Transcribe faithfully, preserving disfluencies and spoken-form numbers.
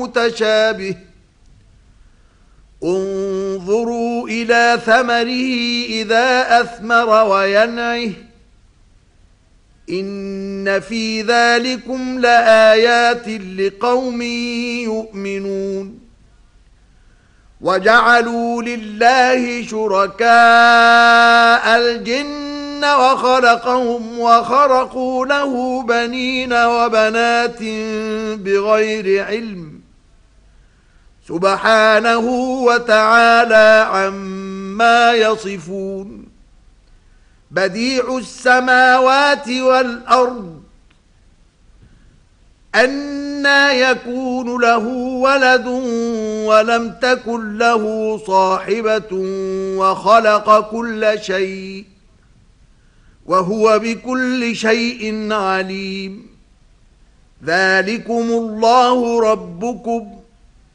متشابه انظروا إلى ثمره إذا أثمر وينعه إن في ذلكم لآيات لقوم يؤمنون وجعلوا لله شركاء الجن وخلقهم وخرقوا له بنين وبنات بغير علم سبحانه وتعالى عما يصفون بديع السماوات والأرض أنى يكون له ولد ولم تكن له صاحبة وخلق كل شيء وهو بكل شيء عليم ذلكم الله ربكم